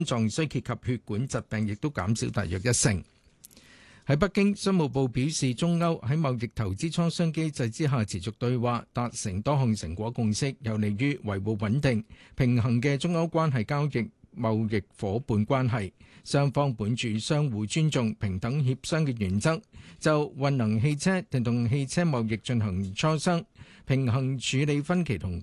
臟衰竭及血管疾病亦都減少大約1成。喺北京，商務部表示，中歐喺貿易投資磋商機制之下持續對話，達成多項成果共識，有利於維護穩定、平衡嘅中歐關係交易貿易夥伴關係。雙方本住相互尊重、平等協商嘅原則，就運能汽車、電動汽車貿易進行磋商，平衡處理分歧同